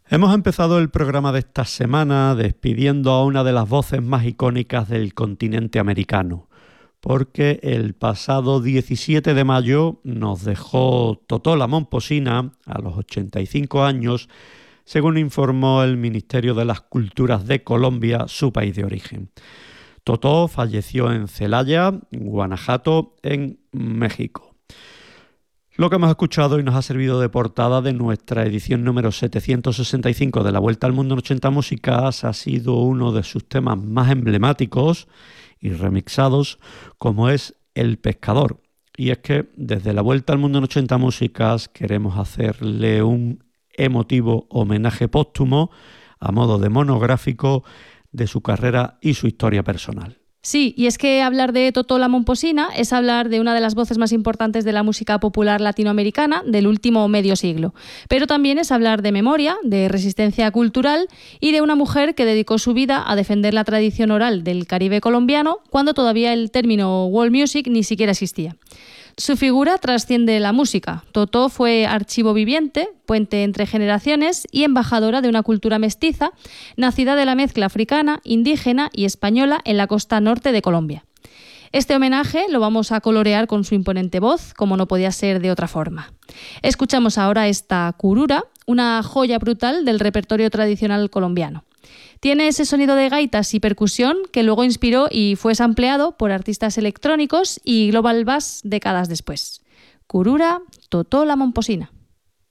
Hemos empezado el programa de esta semana despidiendo a una de las voces más icónicas del continente americano, porque el pasado 17 de mayo nos dejó Totó la Momposina a los 85 años, según informó el Ministerio de las Culturas de Colombia, su país de origen. Totó falleció en Celaya, Guanajuato, en México. Lo que hemos escuchado y nos ha servido de portada de nuestra edición número 765 de la Vuelta al Mundo en 80 Músicas ha sido uno de sus temas más emblemáticos y remixados, como es El Pescador. Y es que desde la Vuelta al Mundo en 80 Músicas queremos hacerle un emotivo homenaje póstumo a modo de monográfico de su carrera y su historia personal. Sí, y es que hablar de Totó la Momposina es hablar de una de las voces más importantes de la música popular latinoamericana del último medio siglo. Pero también es hablar de memoria, de resistencia cultural y de una mujer que dedicó su vida a defender la tradición oral del Caribe colombiano cuando todavía el término world music ni siquiera existía. Su figura trasciende la música. Totó fue archivo viviente, puente entre generaciones y embajadora de una cultura mestiza, nacida de la mezcla africana, indígena y española en la costa norte de Colombia. Este homenaje lo vamos a colorear con su imponente voz, como no podía ser de otra forma. Escuchamos ahora esta curura, una joya brutal del repertorio tradicional colombiano. Tiene ese sonido de gaitas y percusión que luego inspiró y fue sampleado por artistas electrónicos y global bass décadas después. Curura, Totó la Momposina.